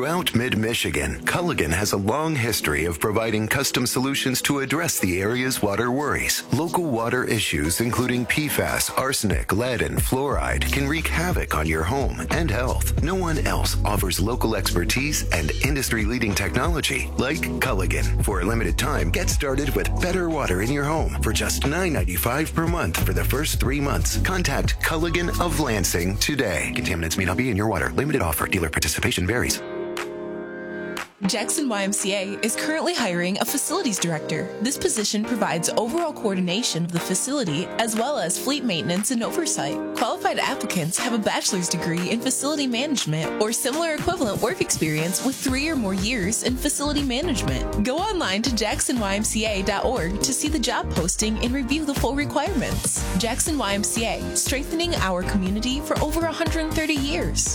Throughout mid-Michigan, Culligan has a long history of providing custom solutions to address the area's water worries. Local water issues, including PFAS, arsenic, lead, and fluoride, can wreak havoc on your home and health. No one else offers local expertise and industry-leading technology like Culligan. For a limited time, get started with better water in your home for just $9.95 per month for the first 3 months. Contact Culligan of Lansing today. Contaminants may not be in your water. Limited offer. Dealer participation varies. Jackson YMCA is currently hiring a facilities director. This position provides overall coordination of the facility as well as fleet maintenance and oversight. Qualified applicants have a bachelor's degree in facility management or similar equivalent work experience with 3 or more years in facility management. Go online to jacksonymca.org to see the job posting and review the full requirements. Jackson YMCA, strengthening our community for over 130 years.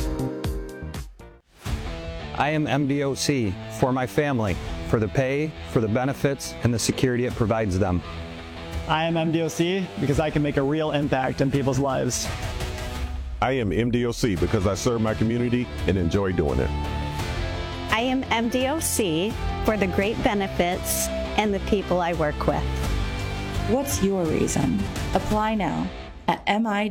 I am MDOC for my family, for the pay, for the benefits, and the security it provides them. I am MDOC because I can make a real impact in people's lives. I am MDOC because I serve my community and enjoy doing it. I am MDOC for the great benefits and the people I work with. What's your reason? Apply now at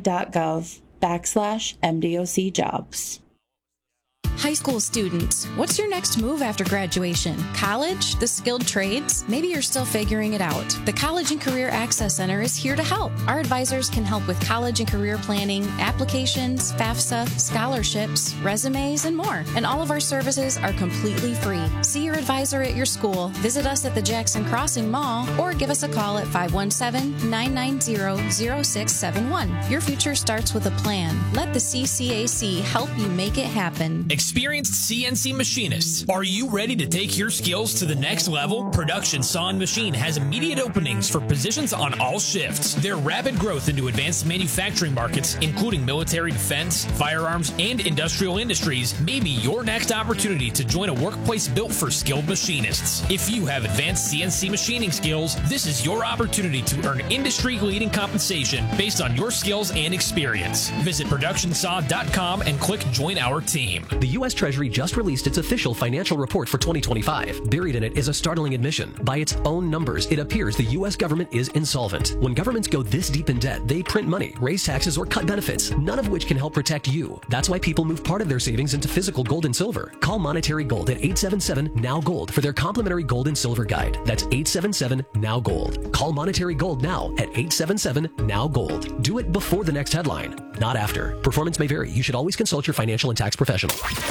mi.gov/MDOC jobs. High school students, what's your next move after graduation? College? The skilled trades? Maybe you're still figuring it out. The College and Career Access Center is here to help. Our advisors can help with college and career planning, applications, FAFSA, scholarships, resumes, and more. And all of our services are completely free. See your advisor at your school, visit us at the Jackson Crossing Mall, or give us a call at 517-990-0671. Your future starts with a plan. Let the CCAC help you make it happen. Experienced CNC machinists, are you ready to take your skills to the next level? Production Saw and Machine has immediate openings for positions on all shifts. Their rapid growth into advanced manufacturing markets, including military defense, firearms, and industrial industries, may be your next opportunity to join a workplace built for skilled machinists. If you have advanced CNC machining skills, this is your opportunity to earn industry-leading compensation based on your skills and experience. Visit ProductionSaw.com and click Join Our Team. The U.S. Treasury just released its official financial report for 2025. Buried in it is a startling admission. By its own numbers, it appears the U.S. government is insolvent. When governments go this deep in debt, they print money, raise taxes, or cut benefits, none of which can help protect you. That's why people move part of their savings into physical gold and silver. Call Monetary Gold at 877-NOW-GOLD for their complimentary gold and silver guide. That's 877-NOW-GOLD. Call Monetary Gold now at 877-NOW-GOLD. Do it before the next headline, not after. Performance may vary. You should always consult your financial and tax professional.